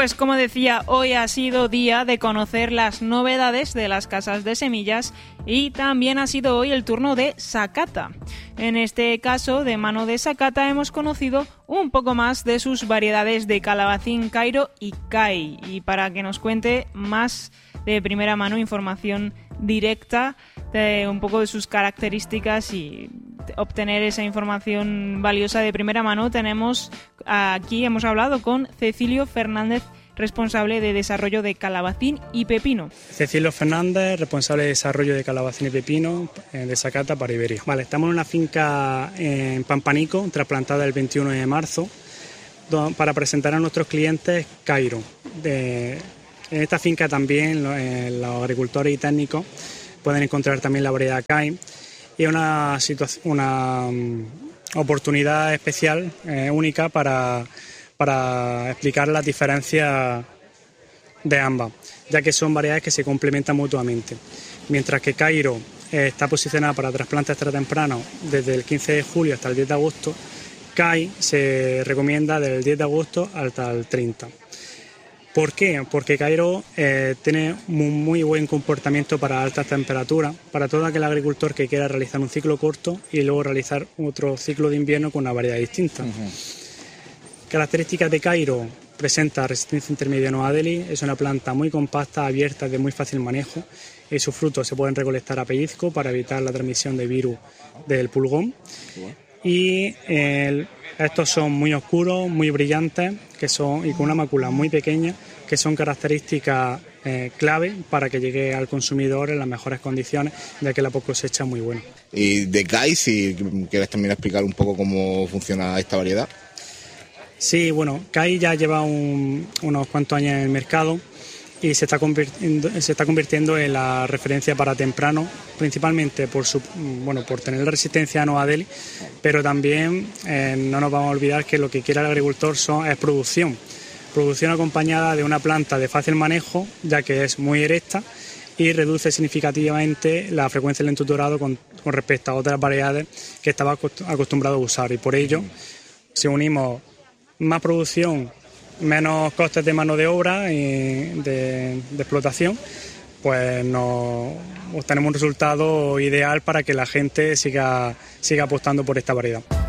Pues como decía, hoy ha sido día de conocer las novedades de las casas de semillas y también ha sido hoy el turno de Sakata. En este caso, de mano de Sakata, hemos conocido un poco más de sus variedades de calabacín, cairo y kai. Y para que nos cuente más de primera mano, información directa de un poco de sus características y obtener esa información valiosa de primera mano, hemos hablado con Cecilio Fernández, responsable de desarrollo de calabacín y pepino. Cecilio Fernández, responsable de desarrollo de calabacín y pepino de Sakata para Iberia. Vale, estamos en una finca en Pampanico, trasplantada el 21 de marzo, para presentar a nuestros clientes cairo. En esta finca también los agricultores y técnicos pueden encontrar también la variedad kai. Y una oportunidad especial, única, para explicar las diferencias de ambas, ya que son variedades que se complementan mutuamente. Mientras que cairo está posicionada para trasplante extratemprano desde el 15 de julio hasta el 10 de agosto, kai se recomienda del 10 de agosto hasta el 30. ¿Por qué? Porque cairo tiene muy buen comportamiento para altas temperaturas, para todo aquel agricultor que quiera realizar un ciclo corto y luego realizar otro ciclo de invierno con una variedad distinta. Características de cairo: presenta resistencia intermedia no adeli, es una planta muy compacta, abierta, de muy fácil manejo, y sus frutos se pueden recolectar a pellizco para evitar la transmisión de virus del pulgón. Y estos son muy oscuros, muy brillantes, y con una mácula muy pequeña, que son características clave para que llegue al consumidor en las mejores condiciones, ya que la post cosecha es muy buena. Y de kai, si quieres también explicar un poco cómo funciona esta variedad. Sí, bueno, kai ya lleva unos cuantos años en el mercado y se está convirtiendo en la referencia para temprano, principalmente por tener resistencia a no adeli, pero también no nos vamos a olvidar que lo que quiere el agricultor es producción acompañada de una planta de fácil manejo, ya que es muy erecta y reduce significativamente la frecuencia del entutorado con respecto a otras variedades que estaba acostumbrado a usar, y por ello, si unimos más producción, menos costes de mano de obra y de explotación, pues obtenemos un resultado ideal para que la gente siga apostando por esta variedad.